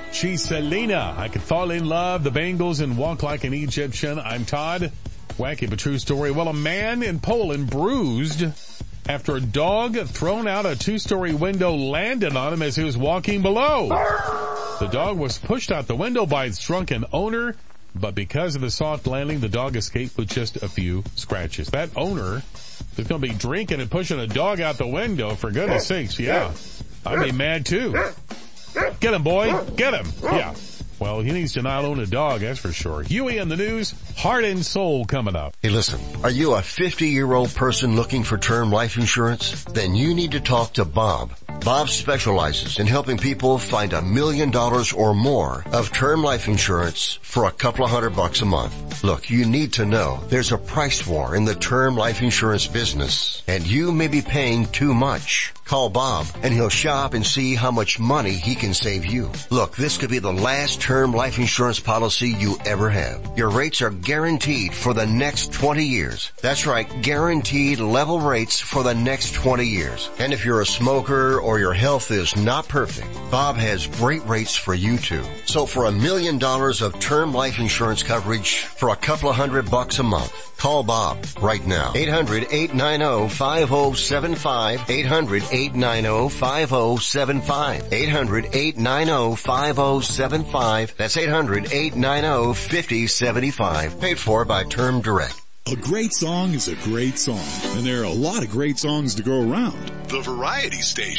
She's Selena. I Could Fall in Love, the Bangles, and Walk Like an Egyptian. I'm Todd. Wacky but true story. Well, a man in Poland bruised after a dog thrown out a 2-story window landed on him as he was walking below. The dog was pushed out the window by its drunken owner, but because of the soft landing, the dog escaped with just a few scratches. That owner is going to be drinking and pushing a dog out the window, for goodness sakes. Yeah, I'd be mad too. Get him, boy. Get him. Yeah. Well, he needs to not own a dog, that's for sure. Huey in the news, Heart and Soul coming up. Hey, listen, are you a 50-year-old person looking for term life insurance? Then you need to talk to Bob. Bob specializes in helping people find $1 million or more of term life insurance for a couple of $100 a month. Look, you need to know there's a price war in the term life insurance business, and you may be paying too much. Call Bob and he'll shop and see how much money he can save you. Look, this could be the last term life insurance policy you ever have. Your rates are guaranteed for the next 20 years. That's right, guaranteed level rates for the next 20 years. And if you're a smoker or your health is not perfect, Bob has great rates for you too. So for $1 million of term life insurance coverage for a couple of $100 a month, call Bob right now. 800-890-5075. 800-890-5075. 800-890-5075. That's 800-890-5075. Paid for by Term Direct. A great song is a great song, and there are a lot of great songs to go around. The Variety Station.